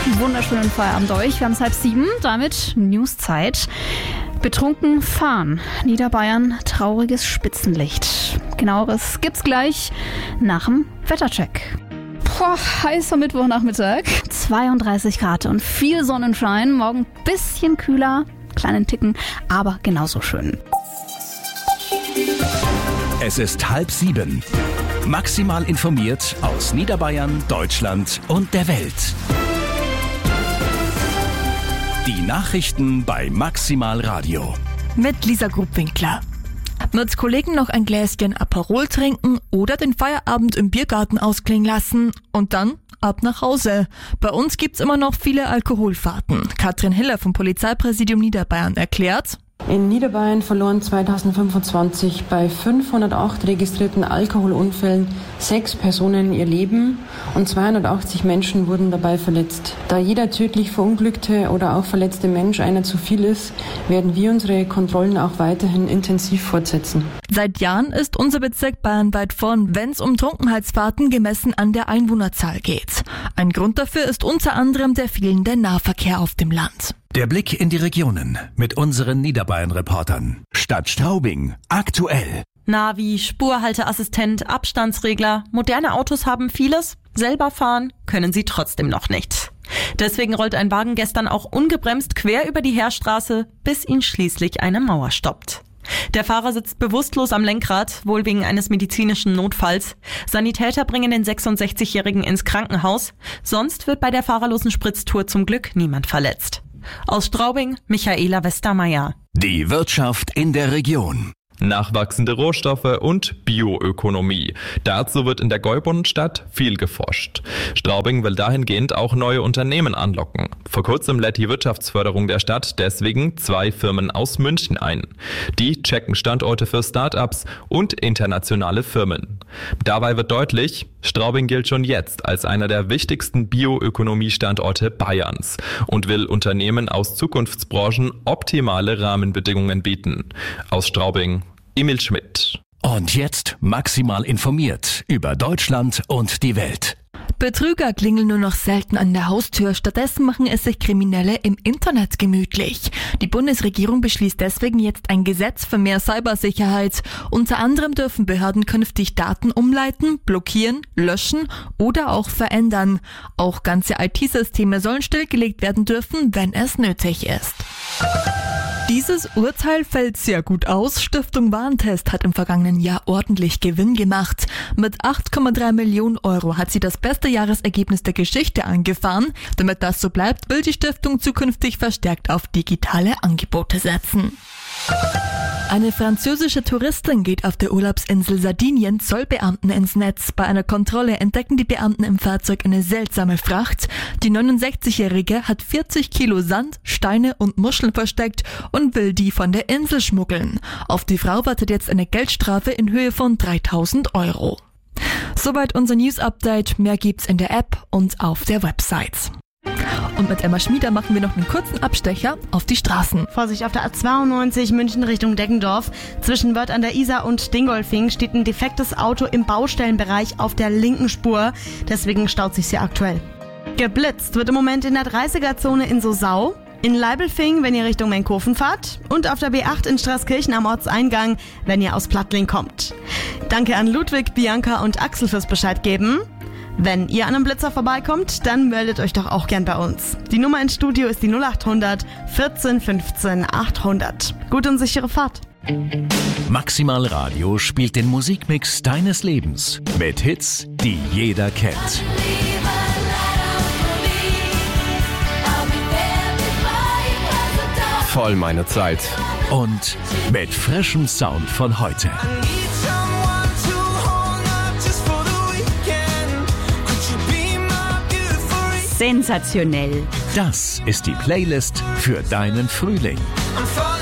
Wunderschönen Feierabend euch. Wir haben es 6:30, damit Newszeit. Betrunken fahren. Niederbayern, trauriges Spitzenlicht. Genaueres gibt's gleich nach dem Wettercheck. Heißer Mittwochnachmittag. 32 Grad und viel Sonnenschein. Morgen bisschen kühler, kleinen Ticken, aber genauso schön. Es ist 6:30. Maximal informiert aus Niederbayern, Deutschland und der Welt. Die Nachrichten bei Maximal Radio. Mit Lisa Grubwinkler. Mit Kollegen noch ein Gläschen Aperol trinken oder den Feierabend im Biergarten ausklingen lassen und dann ab nach Hause. Bei uns gibt's immer noch viele Alkoholfahrten. Katrin Hiller vom Polizeipräsidium Niederbayern erklärt: In Niederbayern verloren 2025 bei 508 registrierten Alkoholunfällen 6 Personen ihr Leben und 280 Menschen wurden dabei verletzt. Da jeder tödlich verunglückte oder auch verletzte Mensch einer zu viel ist, werden wir unsere Kontrollen auch weiterhin intensiv fortsetzen. Seit Jahren ist unser Bezirk bayernweit vorn, wenn es um Trunkenheitsfahrten gemessen an der Einwohnerzahl geht. Ein Grund dafür ist unter anderem der fehlende Nahverkehr auf dem Land. Der Blick in die Regionen mit unseren Niederbayern-Reportern. Stadt Straubing, aktuell. Navi, Spurhalteassistent, Abstandsregler. Moderne Autos haben vieles. Selber fahren können sie trotzdem noch nicht. Deswegen rollt ein Wagen gestern auch ungebremst quer über die Heerstraße, bis ihn schließlich eine Mauer stoppt. Der Fahrer sitzt bewusstlos am Lenkrad, wohl wegen eines medizinischen Notfalls. Sanitäter bringen den 66-Jährigen ins Krankenhaus. Sonst wird bei der fahrerlosen Spritztour zum Glück niemand verletzt. Aus Straubing, Michaela Westermeier. Die Wirtschaft in der Region. Nachwachsende Rohstoffe und Bioökonomie. Dazu wird in der Gäubundstadt viel geforscht. Straubing will dahingehend auch neue Unternehmen anlocken. Vor kurzem lädt die Wirtschaftsförderung der Stadt deswegen 2 Firmen aus München ein. Die checken Standorte für Start-ups und internationale Firmen. Dabei wird deutlich, Straubing gilt schon jetzt als einer der wichtigsten Bioökonomie-Standorte Bayerns und will Unternehmen aus Zukunftsbranchen optimale Rahmenbedingungen bieten. Aus Straubing, Emil Schmidt. Und jetzt maximal informiert über Deutschland und die Welt. Betrüger klingeln nur noch selten an der Haustür, stattdessen machen es sich Kriminelle im Internet gemütlich. Die Bundesregierung beschließt deswegen jetzt ein Gesetz für mehr Cybersicherheit. Unter anderem dürfen Behörden künftig Daten umleiten, blockieren, löschen oder auch verändern. Auch ganze IT-Systeme sollen stillgelegt werden dürfen, wenn es nötig ist. Dieses Urteil fällt sehr gut aus. Stiftung Warentest hat im vergangenen Jahr ordentlich Gewinn gemacht. Mit 8,3 Millionen Euro hat sie das beste Jahresergebnis der Geschichte eingefahren. Damit das so bleibt, will die Stiftung zukünftig verstärkt auf digitale Angebote setzen. Eine französische Touristin geht auf der Urlaubsinsel Sardinien Zollbeamten ins Netz. Bei einer Kontrolle entdecken die Beamten im Fahrzeug eine seltsame Fracht. Die 69-Jährige hat 40 Kilo Sand, Steine und Muscheln versteckt und will die von der Insel schmuggeln. Auf die Frau wartet jetzt eine Geldstrafe in Höhe von 3.000 Euro. Soweit unser News-Update. Mehr gibt's in der App und auf der Website. Und mit Emma Schmieder machen wir noch einen kurzen Abstecher auf die Straßen. Vorsicht auf der A92 München Richtung Deggendorf. Zwischen Wörth an der Isar und Dingolfing steht ein defektes Auto im Baustellenbereich auf der linken Spur. Deswegen staut sich sie aktuell. Geblitzt wird im Moment in der 30er-Zone in Sosau, in Leibelfing, wenn ihr Richtung Menkhofen fahrt, und auf der B8 in Straßkirchen am Ortseingang, wenn ihr aus Plattling kommt. Danke an Ludwig, Bianca und Axel fürs Bescheid geben. Wenn ihr an einem Blitzer vorbeikommt, dann meldet euch doch auch gern bei uns. Die Nummer ins Studio ist die 0800 14 15 800. Gute und sichere Fahrt. Maximal Radio spielt den Musikmix deines Lebens mit Hits, die jeder kennt. Voll meine Zeit. Und mit frischem Sound von heute. Sensationell. Das ist die Playlist für deinen Frühling.